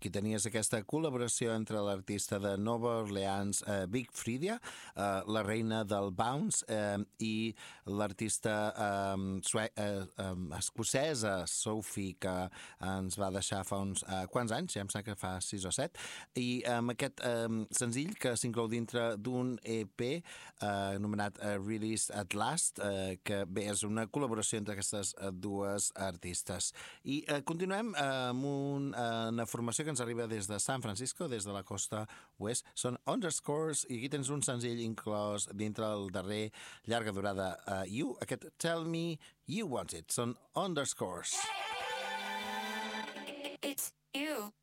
Aquí tenies aquesta col·laboració entre l'artista de Nova Orleans, Big Freedia, la reina del bounce, i l'artista escocesa, Sophie, que ens va deixar fa uns quants anys, ja em sembla que fa 6 o 7, i amb aquest senzill que s'inclou dintre d'un EP anomenat Release at Last, que bé, és una col·laboració entre aquestes dues artistes. I continuem amb una formació que ens arriba des de San Francisco, des de la costa oest. Són Underscores, i aquí tens un senzill inclòs dintre el darrer llarga durada You, aquest Tell Me You Want It. Són Underscores. It's you.